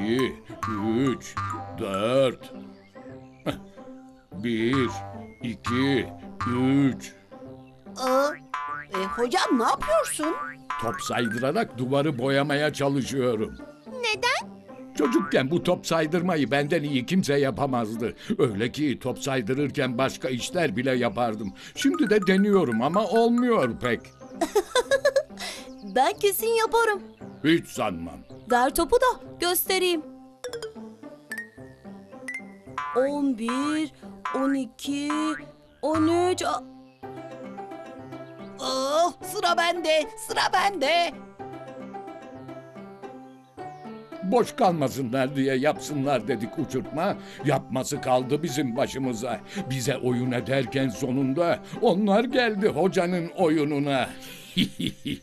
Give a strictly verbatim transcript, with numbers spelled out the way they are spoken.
iki, üç, dört. Bir, iki, üç. Aa, e, hocam ne yapıyorsun? Top saydırarak duvarı boyamaya çalışıyorum. Neden? Çocukken bu top saydırmayı benden iyi kimse yapamazdı. Öyle ki top saydırırken başka işler bile yapardım. Şimdi de deniyorum ama olmuyor pek. Ben kesin yaparım. Hiç sanmam. Ver topu da göstereyim. On bir, on iki, on üç... a- Aa, sıra bende, sıra bende. Boş kalmasınlar diye yapsınlar dedik uçurtma. Yapması kaldı bizim başımıza. Bize oyun ederken sonunda onlar geldi hocanın oyununa.